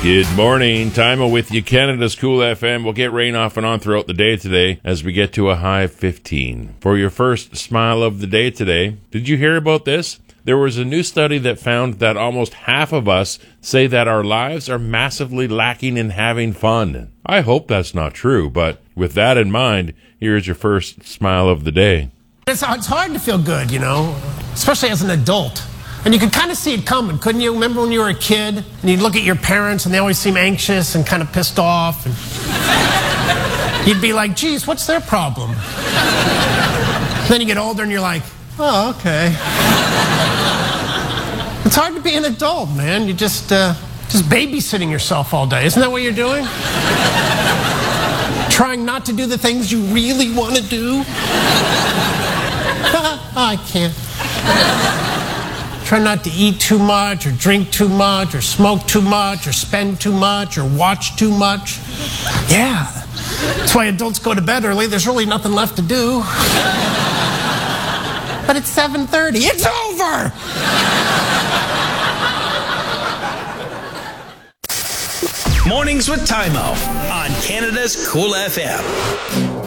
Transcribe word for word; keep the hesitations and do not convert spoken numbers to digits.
Good morning. Time with you, Canada's Cool F M. We'll get rain off and on throughout the day today as we get to a high of fifteen. For your first smile of the day today, did you hear about this? There was a new study that found that almost half of us say that our lives are massively lacking in having fun. I hope that's not true, but with that in mind, here's your first smile of the day. It's, it's hard to feel good, you know, especially as an adult. And you could kind of see it coming, couldn't you? Remember when you were a kid and you'd look at your parents and they always seem anxious and kind of pissed off. And you'd be like, geez, what's their problem? Then you get older and you're like, oh, okay. It's hard to be an adult, man. You're just, uh, just babysitting yourself all day. Isn't that what you're doing? Trying not to do the things you really want to do? I can't. Try not to eat too much, or drink too much, or smoke too much, or spend too much, or watch too much. Yeah, that's why adults go to bed early. There's really nothing left to do. But it's seven thirty. It's over! Mornings with Time Out on Canada's Cool F M.